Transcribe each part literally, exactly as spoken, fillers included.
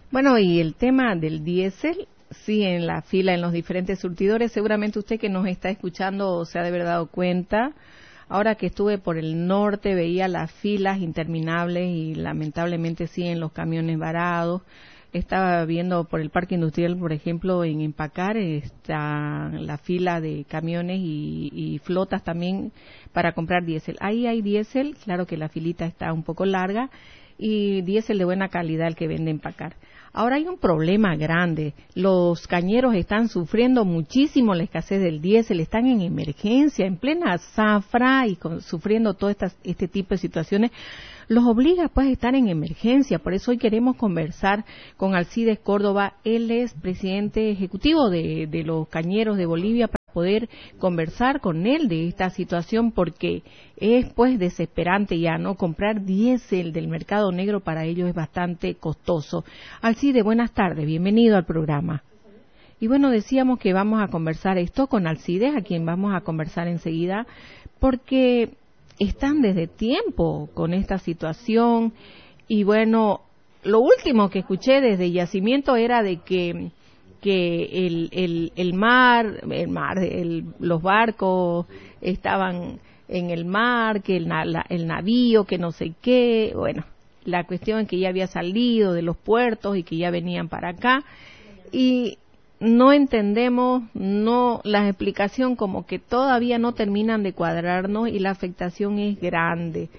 Bueno, y el tema del diésel, sí, en la fila en los diferentes surtidores, seguramente usted que nos está escuchando se ha de haber dado cuenta. Ahora que estuve por el norte veía las filas interminables y lamentablemente siguen los camiones varados. Estaba viendo por el parque industrial, por ejemplo, en Empacar, está la fila de camiones y, y flotas también para comprar diésel. Ahí hay diésel, claro que la filita está un poco larga, y diésel de buena calidad el que vende Empacar. Ahora hay un problema grande. Los cañeros están sufriendo muchísimo la escasez del diésel, están en emergencia, en plena zafra y con, sufriendo todo esta, este tipo de situaciones. Los obliga pues a estar en emergencia. Por eso hoy queremos conversar con Alcides Córdoba. Él es presidente ejecutivo de, de los cañeros de Bolivia, para poder conversar con él de esta situación, porque es pues desesperante ya, ¿no? Comprar diésel del mercado negro para ellos es bastante costoso. Alcides, buenas tardes, bienvenido al programa. Y bueno, decíamos que vamos a conversar esto con Alcides, a quien vamos a conversar enseguida, porque están desde tiempo con esta situación. Y bueno, lo último que escuché desde Yacimiento era de que que el el el mar, el mar, el, los barcos estaban en el mar, que el, la, el navío, que no sé qué, bueno, la cuestión es que ya había salido de los puertos y que ya venían para acá, y no entendemos, no, la explicación como que todavía no terminan de cuadrarnos, y la afectación es grande,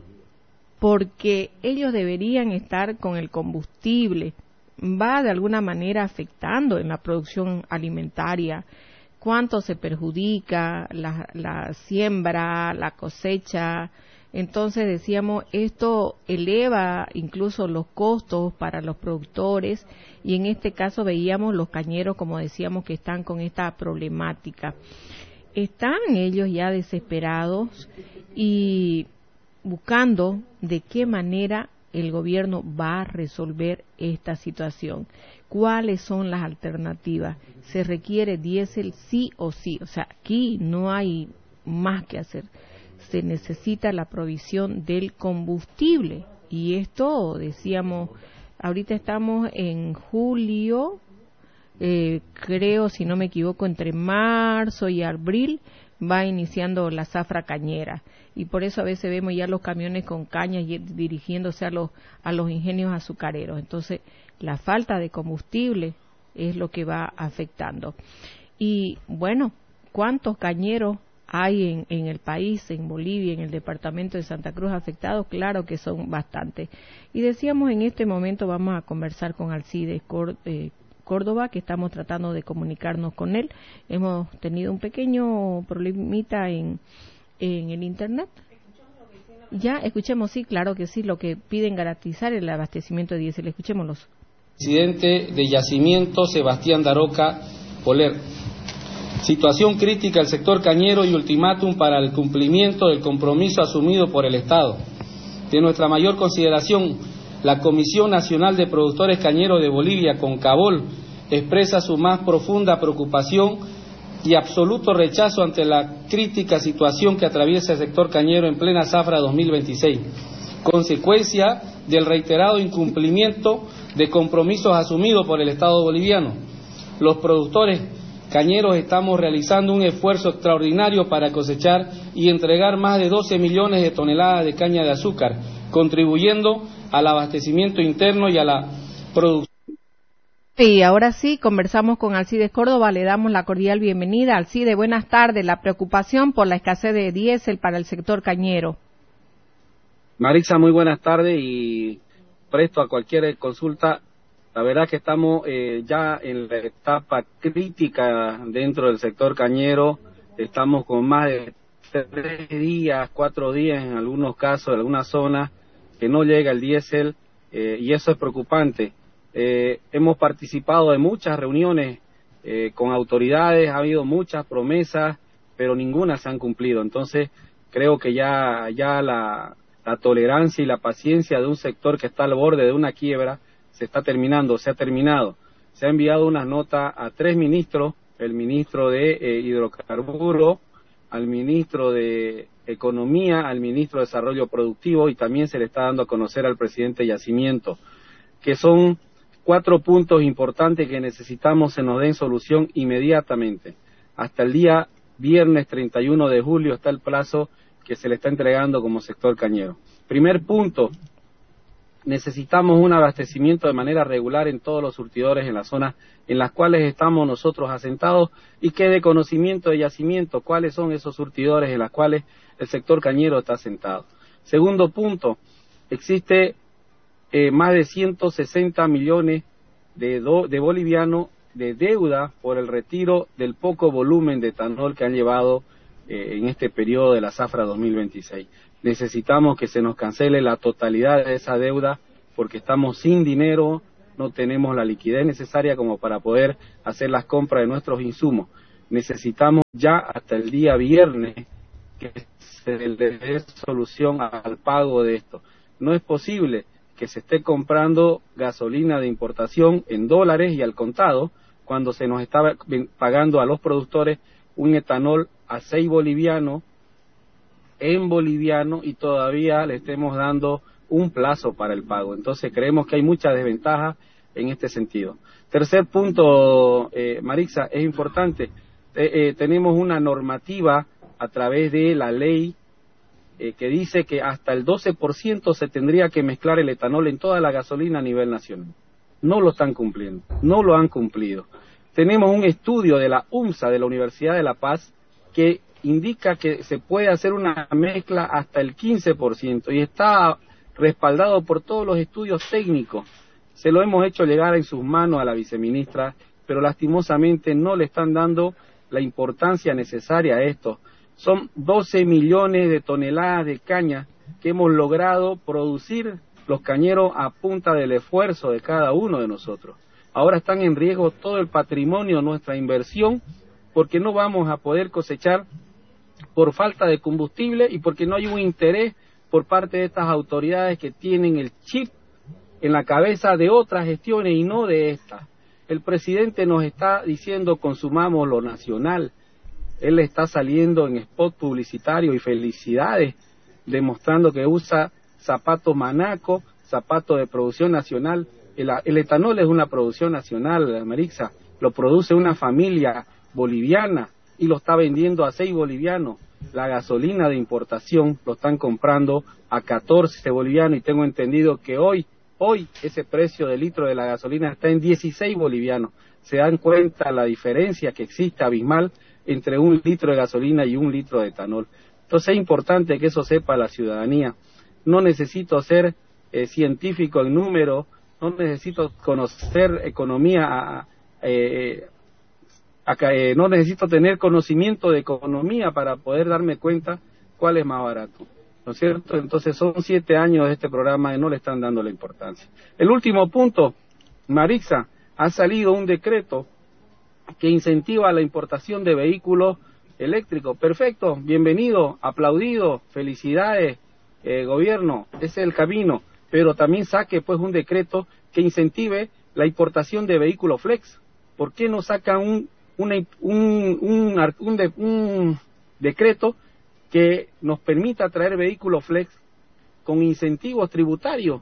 porque ellos deberían estar con el combustible. Va de alguna manera afectando en la producción alimentaria, cuánto se perjudica la, la siembra, la cosecha. Entonces decíamos, esto eleva incluso los costos para los productores, y en este caso veíamos los cañeros, como decíamos, que están con esta problemática. Están ellos ya desesperados y buscando de qué manera el gobierno va a resolver esta situación. ¿Cuáles son las alternativas? Se requiere diésel sí o sí, o sea, aquí no hay más que hacer. Se necesita la provisión del combustible, y esto decíamos, ahorita estamos en julio, eh, creo, si no me equivoco, entre marzo y abril va iniciando la zafra cañera, y por eso a veces vemos ya los camiones con cañas dirigiéndose a los a los ingenios azucareros. Entonces la falta de combustible es lo que va afectando. Y bueno, ¿cuántos cañeros hay en, en el país, en Bolivia, en el departamento de Santa Cruz afectados? Claro que son bastantes. Y decíamos, en este momento vamos a conversar con Alcides Córdoba, eh, Córdoba, que estamos tratando de comunicarnos con él. Hemos tenido un pequeño problemita en, en el internet. Ya, escuchemos, sí, claro que sí, lo que piden garantizar el abastecimiento de diésel. Escuchémoslos. Presidente de Yacimiento, Sebastián Daroca Poler. Situación crítica del sector cañero y ultimátum para el cumplimiento del compromiso asumido por el Estado. De nuestra mayor consideración, la Comisión Nacional de Productores Cañeros de Bolivia, CONCABOL, expresa su más profunda preocupación y absoluto rechazo ante la crítica situación que atraviesa el sector cañero en plena zafra dos mil veintiséis, consecuencia del reiterado incumplimiento de compromisos asumidos por el Estado boliviano. Los productores cañeros estamos realizando un esfuerzo extraordinario para cosechar y entregar más de doce millones de toneladas de caña de azúcar, contribuyendo al abastecimiento interno y a la producción. Y ahora sí, conversamos con Alcides Córdoba, le damos la cordial bienvenida. Alcides, buenas tardes. La preocupación por la escasez de diésel para el sector cañero. Marisa, muy buenas tardes y presto a cualquier consulta. La verdad que estamos eh, ya en la etapa crítica dentro del sector cañero. Estamos con más de tres días, cuatro días en algunos casos, en algunas zonas, que no llega el diésel, eh, y eso es preocupante. Eh, hemos participado en muchas reuniones eh, con autoridades, ha habido muchas promesas, pero ninguna se han cumplido. Entonces creo que ya, ya la, la tolerancia y la paciencia de un sector que está al borde de una quiebra se está terminando, se ha terminado. Se ha enviado una nota a tres ministros, el ministro de eh, Hidrocarburos, al ministro de Economía, al ministro de Desarrollo Productivo, y también se le está dando a conocer al presidente de Yacimiento, que son Cuatro puntos importantes que necesitamos se nos den solución inmediatamente. Hasta el día viernes treinta y uno de julio está el plazo que se le está entregando como sector cañero. Primer punto, necesitamos un abastecimiento de manera regular en todos los surtidores en las zonas en las cuales estamos nosotros asentados y que de conocimiento de yacimiento cuáles son esos surtidores en las cuales el sector cañero está asentado. Segundo punto, existe eh, más de ciento sesenta millones de, do, de bolivianos de deuda por el retiro del poco volumen de etanol que han llevado eh, en este periodo de la zafra dos mil veintiséis. Necesitamos que se nos cancele la totalidad de esa deuda porque estamos sin dinero, no tenemos la liquidez necesaria como para poder hacer las compras de nuestros insumos. Necesitamos ya hasta el día viernes que se le dé solución al pago de esto. No es posible que se esté comprando gasolina de importación en dólares y al contado cuando se nos está pagando a los productores un etanol a seis bolivianos en boliviano y todavía le estemos dando un plazo para el pago. Entonces creemos que hay mucha desventaja en este sentido. Tercer punto, eh, Marixa, es importante. Eh, eh, tenemos una normativa a través de la ley eh, que dice que hasta el doce por ciento se tendría que mezclar el etanol en toda la gasolina a nivel nacional. No lo están cumpliendo, no lo han cumplido. Tenemos un estudio de la UMSA, de la Universidad de La Paz, que indica que se puede hacer una mezcla hasta el quince por ciento y está respaldado por todos los estudios técnicos. Se lo hemos hecho llegar en sus manos a la viceministra, pero lastimosamente no le están dando la importancia necesaria a esto. Son doce millones de toneladas de caña que hemos logrado producir los cañeros a punta del esfuerzo de cada uno de nosotros. Ahora están en riesgo todo el patrimonio, nuestra inversión, porque no vamos a poder cosechar por falta de combustible y porque no hay un interés por parte de estas autoridades que tienen el chip en la cabeza de otras gestiones y no de estas. El presidente nos está diciendo consumamos lo nacional. Él está saliendo en spot publicitario y felicidades, demostrando que usa zapatos Manaco, zapatos de producción nacional. El, el etanol es una producción nacional, Marixa, lo produce una familia boliviana y lo está vendiendo a seis bolivianos. La gasolina de importación lo están comprando a catorce bolivianos y tengo entendido que hoy, hoy ese precio de litro de la gasolina está en dieciséis bolivianos. Se dan cuenta la diferencia que existe abismal entre un litro de gasolina y un litro de etanol. Entonces es importante que eso sepa la ciudadanía. No necesito ser eh, científico en número, no necesito conocer economía, eh, acá, eh, no necesito tener conocimiento de economía para poder darme cuenta cuál es más barato, ¿no es cierto? Entonces son siete años de este programa y no le están dando la importancia. El último punto, Marixa, ha salido un decreto que incentiva la importación de vehículos eléctricos. Perfecto, bienvenido, aplaudido, felicidades, eh, gobierno, ese es el camino, pero también saque pues un decreto que incentive la importación de vehículos flex. ¿Por qué no sacan un, una, un, un, un, de, un decreto que nos permita traer vehículos flex con incentivos tributarios?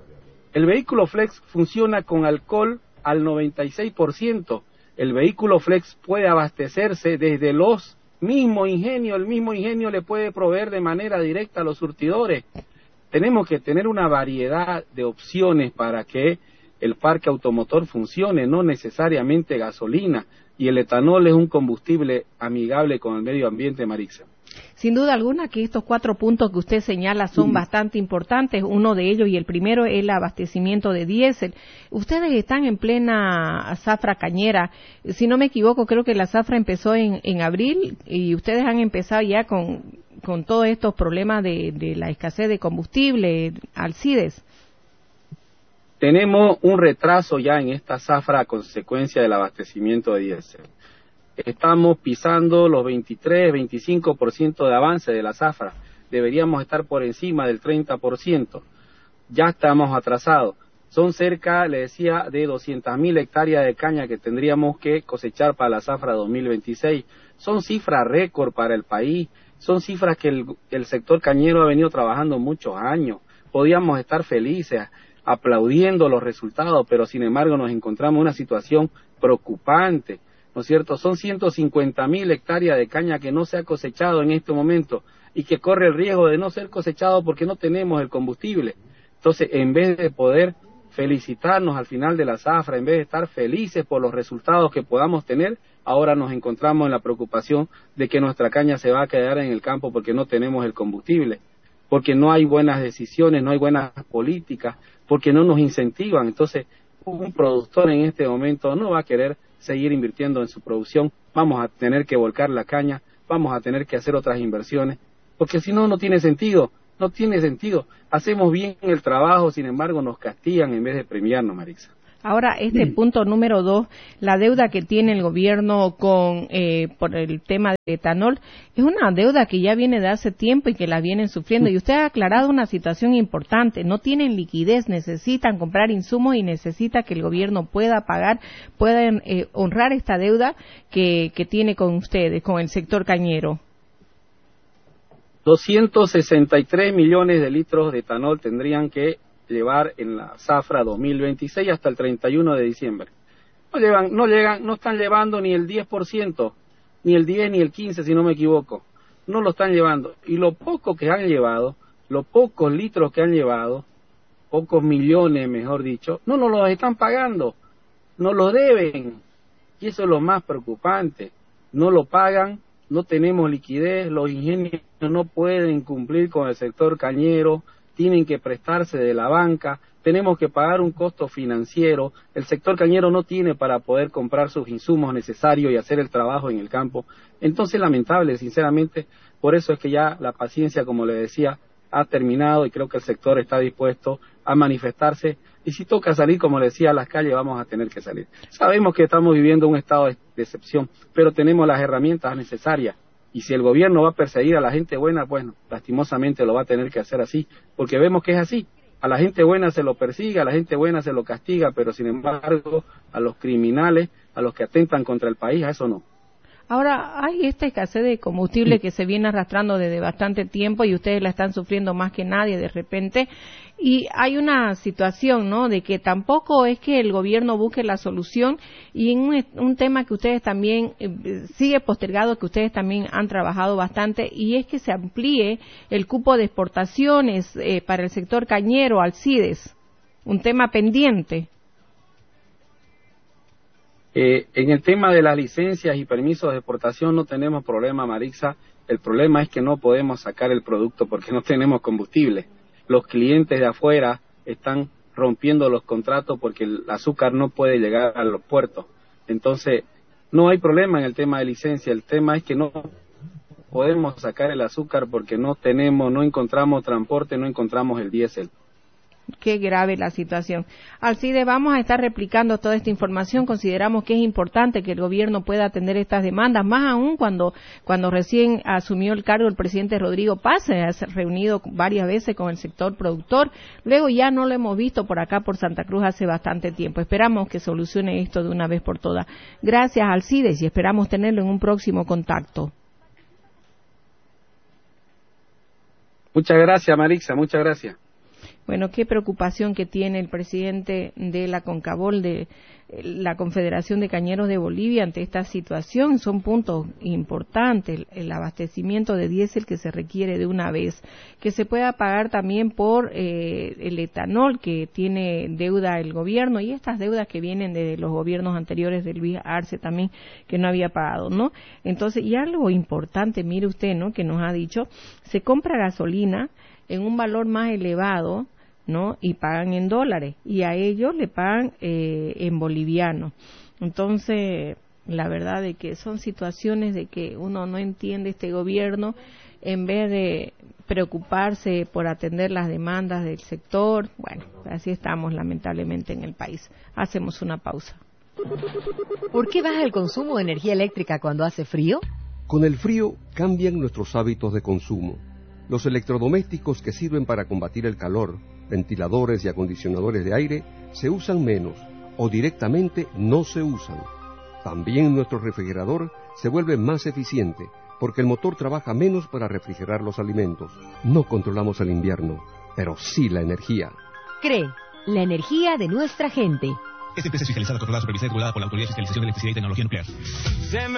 El vehículo flex funciona con alcohol al noventa y seis por ciento. El vehículo flex puede abastecerse desde los mismos ingenios, el mismo ingenio le puede proveer de manera directa a los surtidores. Tenemos que tener una variedad de opciones para que el parque automotor funcione, no necesariamente gasolina, y el etanol es un combustible amigable con el medio ambiente, Marixa. Sin duda alguna que estos cuatro puntos que usted señala son mm. bastante importantes. Uno de ellos, y el primero, es el abastecimiento de diésel. Ustedes están en plena zafra cañera. Si no me equivoco, creo que la zafra empezó en, en abril y ustedes han empezado ya con, con todos estos problemas de, de la escasez de combustible, Alcides. Tenemos un retraso ya en esta zafra a consecuencia del abastecimiento de diésel. Estamos pisando los veintitrés, veinticinco por ciento de avance de la zafra. Deberíamos estar por encima del treinta por ciento. Ya estamos atrasados. Son cerca, le decía, de doscientas mil hectáreas de caña que tendríamos que cosechar para la zafra dos mil veintiséis. Son cifras récord para el país. Son cifras que el, el sector cañero ha venido trabajando muchos años. Podíamos estar felices. aplaudiendo los resultados, pero sin embargo nos encontramos en una situación preocupante, ¿no es cierto? Son ciento cincuenta mil hectáreas de caña que no se ha cosechado en este momento y que corre el riesgo de no ser cosechado porque no tenemos el combustible. Entonces, en vez de poder felicitarnos al final de la zafra, en vez de estar felices por los resultados que podamos tener, ahora nos encontramos en la preocupación de que nuestra caña se va a quedar en el campo porque no tenemos el combustible, porque no hay buenas decisiones, no hay buenas políticas, porque no nos incentivan. Entonces, un productor en este momento no va a querer seguir invirtiendo en su producción, vamos a tener que volcar la caña, vamos a tener que hacer otras inversiones, porque si no, no tiene sentido, no tiene sentido. Hacemos bien el trabajo, sin embargo, nos castigan en vez de premiarnos, Marixa. Ahora, este sí. punto número dos, la deuda que tiene el gobierno con eh, por el tema de etanol, es una deuda que ya viene de hace tiempo y que la vienen sufriendo. Y usted ha aclarado una situación importante, no tienen liquidez, necesitan comprar insumos y necesita que el gobierno pueda pagar, puedan eh, honrar esta deuda que, que tiene con ustedes, con el sector cañero. doscientos sesenta y tres millones de litros de etanol tendrían que llevar en la zafra dos mil veintiséis hasta el treinta y uno de diciembre. No llevan, no llegan, no están llevando ni el diez por ciento, ni el diez ni el quince si no me equivoco. No lo están llevando. Y lo poco que han llevado, los pocos litros que han llevado, pocos millones mejor dicho, no nos los están pagando, no lo deben. Y eso es lo más preocupante. No lo pagan, no tenemos liquidez, los ingenios no pueden cumplir con el sector cañero, tienen que prestarse de la banca, tenemos que pagar un costo financiero, el sector cañero no tiene para poder comprar sus insumos necesarios y hacer el trabajo en el campo. Entonces, lamentable, sinceramente, por eso es que ya la paciencia, como le decía, ha terminado y creo que el sector está dispuesto a manifestarse. Y si toca salir, como le decía, a las calles, vamos a tener que salir. Sabemos que estamos viviendo un estado de excepción, pero tenemos las herramientas necesarias. Y si el gobierno va a perseguir a la gente buena, bueno, lastimosamente lo va a tener que hacer así, porque vemos que es así. A la gente buena se lo persigue, a la gente buena se lo castiga, pero sin embargo, a los criminales, a los que atentan contra el país, a eso no. Ahora, hay esta escasez de combustible que se viene arrastrando desde bastante tiempo y ustedes la están sufriendo más que nadie de repente. Y hay una situación, ¿no?, de que tampoco es que el gobierno busque la solución y en un, un tema que ustedes también, eh, sigue postergado, que ustedes también han trabajado bastante, y es que se amplíe el cupo de exportaciones eh, para el sector cañero al CIDES, un tema pendiente. Eh, en el tema de las licencias y permisos de exportación no tenemos problema, Marixa. El problema es que no podemos sacar el producto porque no tenemos combustible. Los clientes de afuera están rompiendo los contratos porque el azúcar no puede llegar a los puertos. Entonces, no hay problema en el tema de licencia. El tema es que no podemos sacar el azúcar porque no tenemos, no encontramos transporte, no encontramos el diésel. Qué grave la situación. Alcide, vamos a estar replicando toda esta información. Consideramos que es importante que el gobierno pueda atender estas demandas, más aún cuando cuando recién asumió el cargo el presidente Rodrigo Paz, se ha reunido varias veces con el sector productor. Luego ya no lo hemos visto por acá, por Santa Cruz, hace bastante tiempo. Esperamos que solucione esto de una vez por todas. Gracias, Alcides, y esperamos tenerlo en un próximo contacto. Muchas gracias, Marixa, muchas gracias. Bueno, qué preocupación que tiene el presidente de la CONCABOL, de la Confederación de Cañeros de Bolivia, ante esta situación. Son puntos importantes, el, el abastecimiento de diésel que se requiere de una vez, que se pueda pagar también por eh, el etanol que tiene deuda el gobierno y estas deudas que vienen de los gobiernos anteriores de Luis Arce también, que no había pagado, ¿no? Entonces, y algo importante, mire usted, ¿no?, que nos ha dicho, se compra gasolina en un valor más elevado, ¿no?, y pagan en dólares, y a ellos le pagan eh, en boliviano. Entonces, la verdad de que son situaciones de que uno no entiende este gobierno, en vez de preocuparse por atender las demandas del sector. Bueno, así estamos lamentablemente en el país. Hacemos una pausa. ¿Por qué baja el consumo de energía eléctrica cuando hace frío? Con el frío cambian nuestros hábitos de consumo. Los electrodomésticos que sirven para combatir el calor, ventiladores y acondicionadores de aire, se usan menos o directamente no se usan. También nuestro refrigerador se vuelve más eficiente porque el motor trabaja menos para refrigerar los alimentos. No controlamos el invierno, pero sí la energía. C R E E, la energía de nuestra gente. Esta empresa es fiscalizada, controlada, supervisada y regulada por la Autoridad de Fiscalización de Electricidad y Tecnología Nuclear.